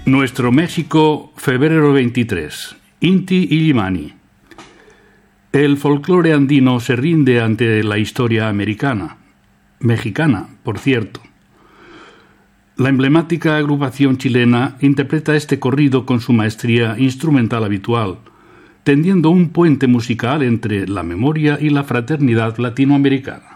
Nuestro México, febrero 23. Inti Illimani. El folclore andino se rinde ante la historia americana. Mexicana, por cierto. La emblemática agrupación chilena interpreta este corrido con su maestría instrumental habitual, tendiendo un puente musical entre la memoria y la fraternidad latinoamericana.